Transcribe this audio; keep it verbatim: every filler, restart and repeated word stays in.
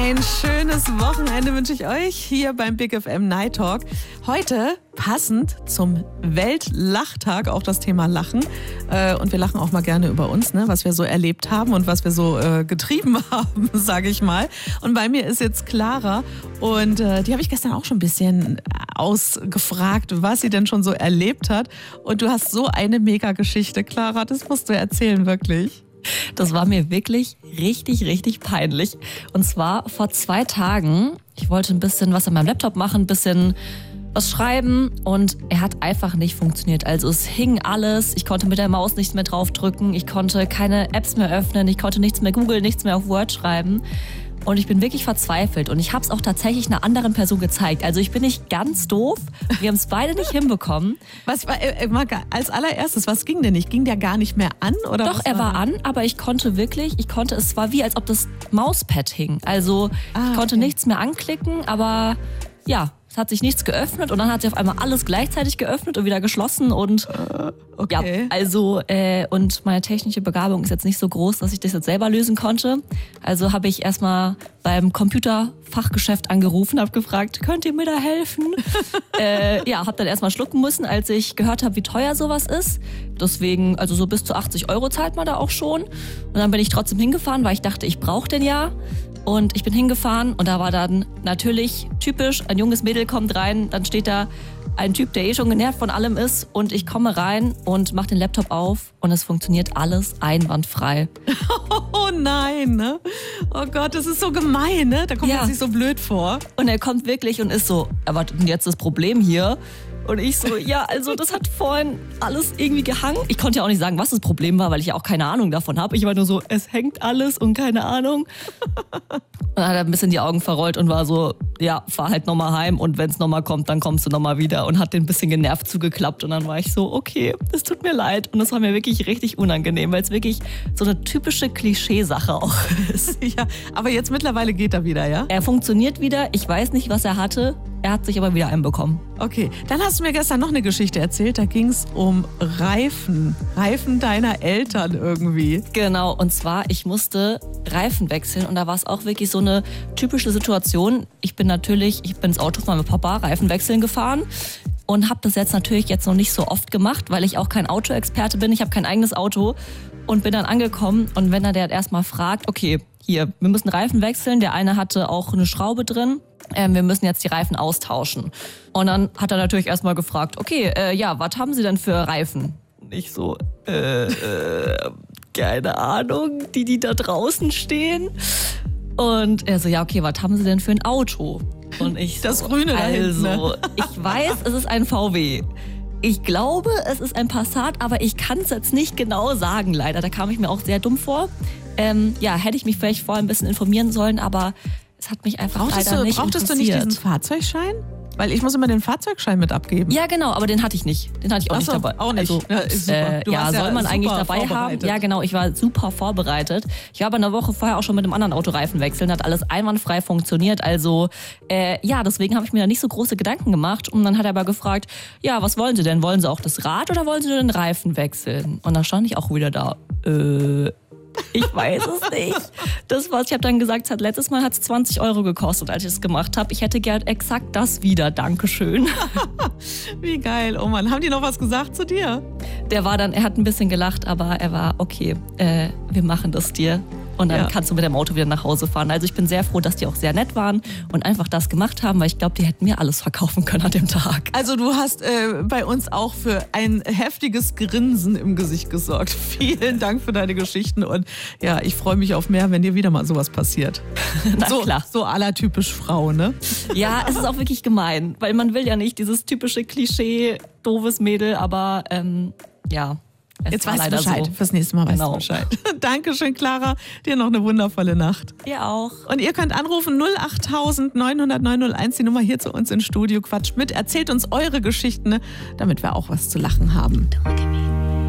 Ein schönes Wochenende wünsche ich euch hier beim Big F M Night Talk. Heute passend zum Weltlachtag auch das Thema Lachen. Und wir lachen auch mal gerne über uns, ne, was wir so erlebt haben und was wir so äh, getrieben haben, sage ich mal. Und bei mir ist jetzt Clara und äh, die habe ich gestern auch schon ein bisschen ausgefragt, was sie denn schon so erlebt hat. Und du hast so eine Mega-Geschichte, Clara, das musst du erzählen, wirklich. Das war mir wirklich richtig, richtig peinlich. Und zwar vor zwei Tagen, ich wollte ein bisschen was an meinem Laptop machen, ein bisschen was schreiben und er hat einfach nicht funktioniert. Also es hing alles, ich konnte mit der Maus nichts mehr draufdrücken, ich konnte keine Apps mehr öffnen, ich konnte nichts mehr googeln, nichts mehr auf Word schreiben. Und ich bin wirklich verzweifelt und ich habe es auch tatsächlich einer anderen Person gezeigt. Also ich bin nicht ganz doof, wir haben es beide nicht hinbekommen. Was war, äh, als allererstes, was ging denn nicht? Ging der gar nicht mehr an? Oder Doch, was er war war an, aber ich konnte wirklich, ich konnte, es war wie, als ob das Mauspad hing. Also Ah, ich konnte okay. nichts mehr anklicken, aber ja, es hat sich nichts geöffnet und dann hat sich auf einmal alles gleichzeitig geöffnet und wieder geschlossen und Okay. ja, also äh, und meine technische Begabung ist jetzt nicht so groß, dass ich das jetzt selber lösen konnte. Also habe ich erstmal beim Computerfachgeschäft angerufen, habe gefragt, könnt ihr mir da helfen? äh, ja, habe dann erstmal schlucken müssen, als ich gehört habe, wie teuer sowas ist. Deswegen, also so bis zu achtzig Euro zahlt man da auch schon. Und dann bin ich trotzdem hingefahren, weil ich dachte, ich brauche den ja. Und ich bin hingefahren und da war dann natürlich typisch, ein junges Mädel kommt rein, dann steht da ein Typ, der eh schon genervt von allem ist und ich komme rein und mache den Laptop auf und es funktioniert alles einwandfrei. Oh nein, ne? Oh Gott, das ist so gemein, ne? Da kommt Ja. man sich so blöd vor. Und er kommt wirklich und ist so, ja, was ist denn jetzt das Problem hier? Und ich so, ja, also das hat vorhin alles irgendwie gehangen. Ich konnte ja auch nicht sagen, was das Problem war, weil ich ja auch keine Ahnung davon habe. Ich war nur so, es hängt alles und keine Ahnung. Und dann hat er ein bisschen die Augen verrollt und war so, ja, fahr halt nochmal heim und wenn es nochmal kommt, dann kommst du nochmal wieder. Und hat den ein bisschen genervt zugeklappt und dann war ich so, okay, das tut mir leid. Und das war mir wirklich richtig unangenehm, weil es wirklich so eine typische Klischeesache auch ist. Ja, aber jetzt mittlerweile geht er wieder, ja? Er funktioniert wieder, ich weiß nicht, was er hatte. Er hat sich aber wieder einbekommen. Okay, dann hast du mir gestern noch eine Geschichte erzählt. Da ging es um Reifen. Reifen deiner Eltern irgendwie. Genau, und zwar, ich musste Reifen wechseln und da war es auch wirklich so eine typische Situation. Ich bin natürlich, ich bin ins Auto von meinem Papa Reifen wechseln gefahren und habe das jetzt natürlich jetzt noch nicht so oft gemacht, weil ich auch kein Autoexperte bin. Ich habe kein eigenes Auto und bin dann angekommen und wenn er der erstmal fragt, okay, hier, wir müssen Reifen wechseln. Der eine hatte auch eine Schraube drin. Ähm, wir müssen jetzt die Reifen austauschen. Und dann hat er natürlich erstmal gefragt, okay, äh, ja, was haben Sie denn für Reifen? Und ich so, äh, äh, keine Ahnung, die, die da draußen stehen. Und er so, ja, okay, was haben Sie denn für ein Auto? Und ich so, Das Grüne da hinten, ne? also, ich weiß, es ist ein V W. Ich glaube, es ist ein Passat, aber ich kann es jetzt nicht genau sagen, leider. Da kam ich mir auch sehr dumm vor. Ähm, ja, hätte ich mich vielleicht vorher ein bisschen informieren sollen, aber es hat mich einfach Brauchtest, leider du, nicht brauchtest du interessiert. nicht diesen Fahrzeugschein? Weil ich muss immer den Fahrzeugschein mit abgeben. Ja, genau, aber den hatte ich nicht. Den hatte ich auch Ach nicht so, dabei. auch nicht. Also, Ja, ist super. äh, Du ja, warst ja soll man eigentlich super dabei haben? vorbereitet. Ja, genau, ich war super vorbereitet. Ich war aber eine Woche vorher auch schon mit einem anderen Autoreifen wechseln, hat alles einwandfrei funktioniert. Also, äh, ja, deswegen habe ich mir da nicht so große Gedanken gemacht. Und dann hat er aber gefragt, ja, was wollen Sie denn? Wollen Sie auch das Rad oder wollen Sie nur den Reifen wechseln? Und dann stand ich auch wieder da, äh... Ich weiß es nicht. Das, was ich habe dann gesagt, hat letztes Mal hat es zwanzig Euro gekostet, als ich es gemacht habe. Ich hätte gern exakt das wieder. Dankeschön. Wie geil. Oh Mann, haben die noch was gesagt zu dir? Der war dann, er hat ein bisschen gelacht, aber er war, okay, äh, wir machen das dir. Und dann Ja. kannst du mit dem Auto wieder nach Hause fahren. Also ich bin sehr froh, dass die auch sehr nett waren und einfach das gemacht haben, weil ich glaube, die hätten mir alles verkaufen können an dem Tag. Also du hast äh, bei uns auch für ein heftiges Grinsen im Gesicht gesorgt. Vielen Dank für deine Geschichten und ja, ich freue mich auf mehr, wenn dir wieder mal sowas passiert. Na so, klar. So allertypisch Frau, ne? Ja, es ist auch wirklich gemein, weil man will ja nicht dieses typische Klischee, doofes Mädel, aber ähm, ja. Es Jetzt war weißt du leider Bescheid. so. Fürs nächste Mal weißt Genau. du Bescheid. Dankeschön, Clara. Dir noch eine wundervolle Nacht. Ihr auch. Und ihr könnt anrufen null acht neun null null neun null eins, die Nummer hier zu uns ins Studio. Quatscht mit, erzählt uns eure Geschichten, ne, damit wir auch was zu lachen haben. Don't look at me.